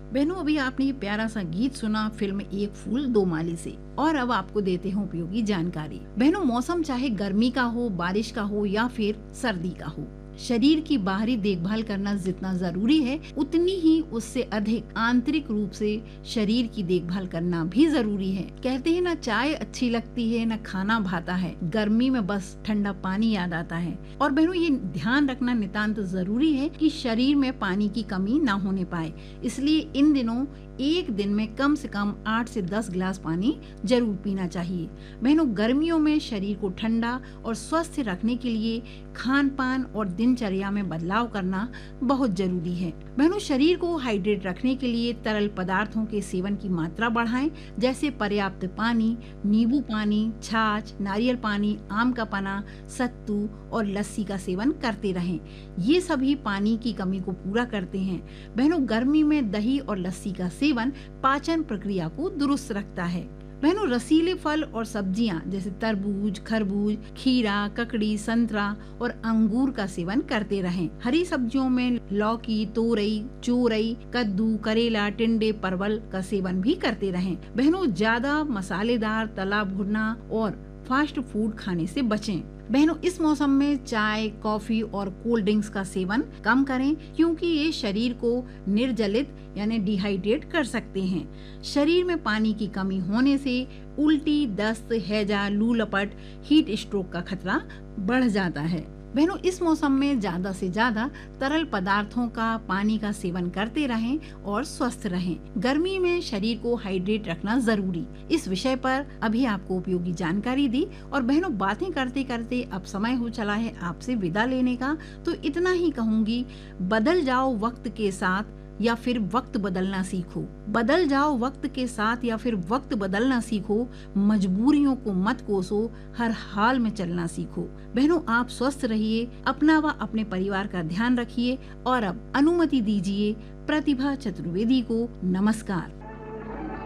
बहनों, अभी आपने ये प्यारा सा गीत सुना फिल्म एक फूल दो माली से। और अब आपको देते हैं उपयोगी जानकारी। बहनों, मौसम चाहे गर्मी का हो, बारिश का हो या फिर सर्दी का हो, शरीर की बाहरी देखभाल करना जितना जरूरी है उतनी ही उससे अधिक आंतरिक रूप से शरीर की देखभाल करना भी जरूरी है। कहते हैं ना, चाय अच्छी लगती है, ना खाना भाता है, गर्मी में बस ठंडा पानी याद आता है। और बहनों, ये ध्यान रखना नितांत जरूरी है कि शरीर में पानी की कमी ना होने पाए। इसलिए इन दिनों एक दिन में कम से कम 8 से 10 गिलास पानी जरूर पीना चाहिए। बहनों, गर्मियों में शरीर को ठंडा और स्वस्थ रखने के लिए खान पान और दिनचर्या में बदलाव करना बहुत जरूरी है। बहनों, शरीर को हाइड्रेट रखने के लिए तरल पदार्थों के सेवन की मात्रा बढ़ाएं, जैसे पर्याप्त पानी, नींबू पानी, छाछ, नारियल पानी, आम का पना, सत्तू और लस्सी का सेवन करते रहें। ये सभी पानी की कमी को पूरा करते हैं। बहनों, गर्मी में दही और लस्सी का सेवन पाचन प्रक्रिया को दुरुस्त रखता है। बहनों, रसीले फल और सब्जियां जैसे तरबूज, खरबूज, खीरा, ककड़ी, संतरा और अंगूर का सेवन करते रहें। हरी सब्जियों में लौकी, तोरई, चोरई, कद्दू, करेला, टिंडे, परवल का सेवन भी करते रहें। बहनों, ज्यादा मसालेदार, तला भुना और फास्ट फूड खाने से बचें। बहनों, इस मौसम में चाय, कॉफी और कोल्ड ड्रिंक्स का सेवन कम करें, क्योंकि ये शरीर को निर्जलित यानी डिहाइड्रेट कर सकते हैं। शरीर में पानी की कमी होने से उल्टी, दस्त, हैजा, लू लपट, हीट स्ट्रोक का खतरा बढ़ जाता है। बहनों, इस मौसम में ज्यादा से ज्यादा तरल पदार्थों का, पानी का सेवन करते रहें और स्वस्थ रहें। गर्मी में शरीर को हाइड्रेट रखना जरूरी। इस विषय पर अभी आपको उपयोगी जानकारी दी। और बहनों, बातें करते करते अब समय हो चला है आपसे विदा लेने का, तो इतना ही कहूंगी, बदल जाओ वक्त के साथ या फिर वक्त बदलना सीखो। बदल जाओ वक्त के साथ या फिर वक्त बदलना सीखो। मजबूरियों को मत कोसो, हर हाल में चलना सीखो। बहनों, आप स्वस्थ रहिए, अपना व अपने परिवार का ध्यान रखिए। और अब अनुमति दीजिए प्रतिभा चतुर्वेदी को नमस्कार।